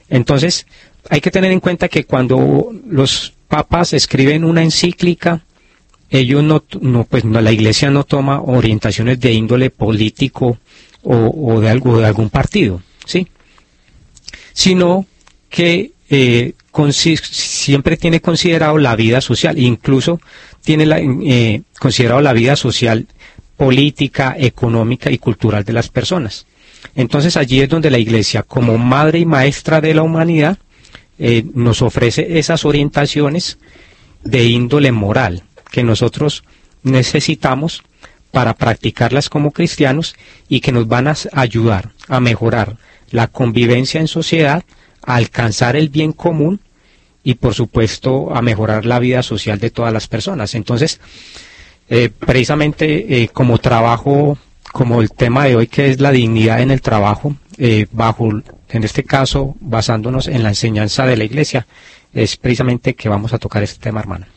Entonces, hay que tener en cuenta que cuando los papas escriben una encíclica, ellos la Iglesia no toma orientaciones de índole político o de algún partido, ¿sí? Sino que siempre tiene considerado la vida social, incluso tiene considerado la vida social, política, económica y cultural de las personas. Entonces allí es donde la Iglesia, como madre y maestra de la humanidad, nos ofrece esas orientaciones de índole moral que nosotros necesitamos para practicarlas como cristianos y que nos van a ayudar a mejorar la convivencia en sociedad, a alcanzar el bien común y por supuesto a mejorar la vida social de todas las personas. Entonces, precisamente como trabajo, como el tema de hoy que es la dignidad en el trabajo, en este caso basándonos en la enseñanza de la Iglesia, es precisamente que vamos a tocar este tema, hermano.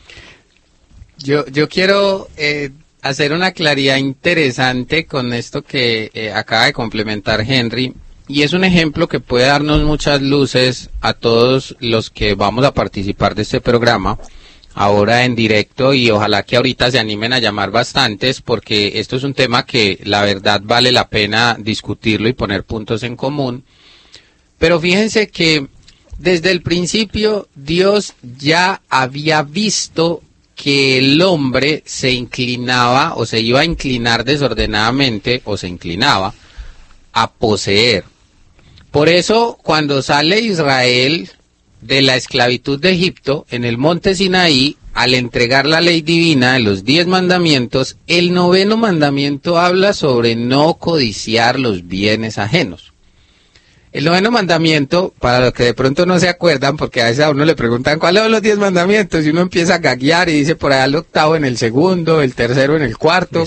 Yo quiero hacer una claridad interesante con esto que acaba de complementar Henry, y es un ejemplo que puede darnos muchas luces a todos los que vamos a participar de este programa ahora en directo, y ojalá que ahorita se animen a llamar bastantes, porque esto es un tema que la verdad vale la pena discutirlo y poner puntos en común. Pero fíjense que desde el principio Dios ya había visto que el hombre se inclinaba o se iba a inclinar desordenadamente o se inclinaba a poseer. Por eso cuando sale Israel de la esclavitud de Egipto en el monte Sinaí, al entregar la ley divina de los 10 mandamientos, el 9º mandamiento habla sobre no codiciar los bienes ajenos. El 9º mandamiento, para los que de pronto no se acuerdan, porque a veces a uno le preguntan cuáles son los 10 mandamientos y uno empieza a gaguear y dice por allá el 8º en el 2º, el 3º en el 4º.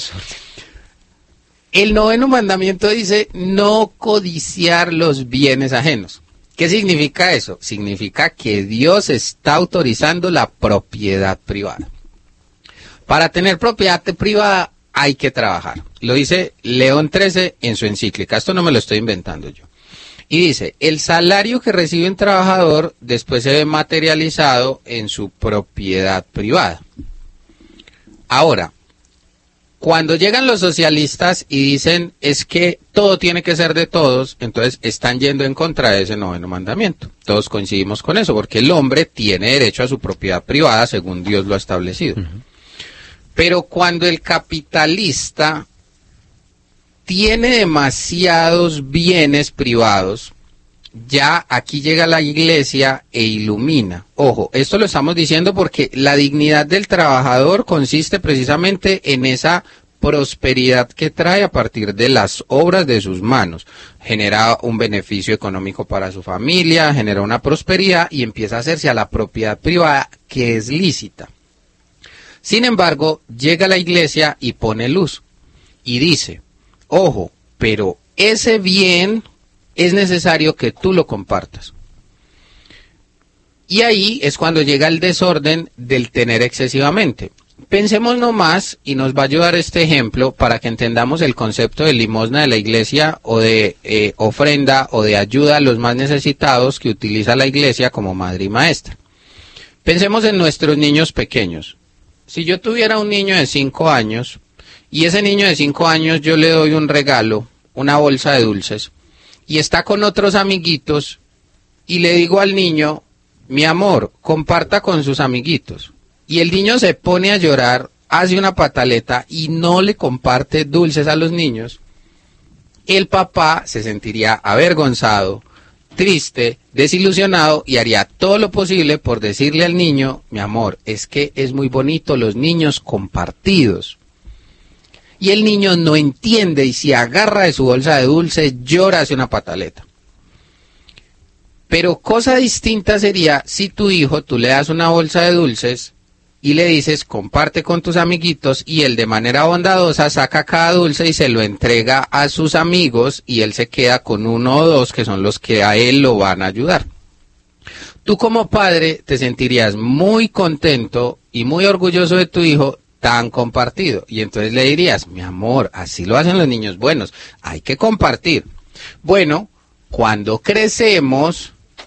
El 9º mandamiento dice no codiciar los bienes ajenos. ¿Qué significa eso? Significa que Dios está autorizando la propiedad privada. Para tener propiedad privada hay que trabajar. Lo dice León XIII en su encíclica. Esto no me lo estoy inventando yo. Y dice, el salario que recibe un trabajador después se ve materializado en su propiedad privada. Ahora, cuando llegan los socialistas y dicen es que todo tiene que ser de todos, entonces están yendo en contra de ese 9º mandamiento. Todos coincidimos con eso, porque el hombre tiene derecho a su propiedad privada según Dios lo ha establecido. Pero cuando el capitalista tiene demasiados bienes privados, ya aquí llega la Iglesia e ilumina. Ojo, esto lo estamos diciendo porque la dignidad del trabajador consiste precisamente en esa prosperidad que trae a partir de las obras de sus manos. Genera un beneficio económico para su familia, genera una prosperidad y empieza a hacerse a la propiedad privada que es lícita. Sin embargo, llega la Iglesia y pone luz y dice, ojo, pero ese bien es necesario que tú lo compartas. Y ahí es cuando llega el desorden del tener excesivamente. Pensemos nomás, y nos va a ayudar este ejemplo para que entendamos el concepto de limosna de la Iglesia o de ofrenda o de ayuda a los más necesitados que utiliza la Iglesia como madre y maestra. Pensemos en nuestros niños pequeños. Si yo tuviera un niño de 5 años y ese niño de 5 años yo le doy un regalo, una bolsa de dulces, y está con otros amiguitos y le digo al niño, mi amor, comparta con sus amiguitos. Y el niño se pone a llorar, hace una pataleta y no le comparte dulces a los niños. El papá se sentiría avergonzado, triste, desilusionado y haría todo lo posible por decirle al niño, mi amor, es que es muy bonito los niños compartidos. Y el niño no entiende y se agarra de su bolsa de dulces, llora, hace una pataleta. Pero cosa distinta sería si tu hijo, tú le das una bolsa de dulces y le dices, comparte con tus amiguitos, y él de manera bondadosa saca cada dulce y se lo entrega a sus amigos y él se queda con 1 o 2 que son los que a él lo van a ayudar. Tú como padre te sentirías muy contento y muy orgulloso de tu hijo tan compartido, y entonces le dirías, mi amor, así lo hacen los niños buenos, hay que compartir. Bueno, cuando crecemos